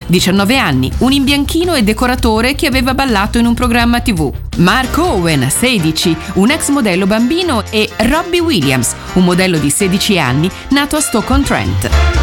19 anni, un imbianchino e decoratore che aveva ballato in un programma TV. Mark Owen, 16, un ex modello bambino, e Robbie Williams, un modello di 16 anni nato a Stoke-on-Trent.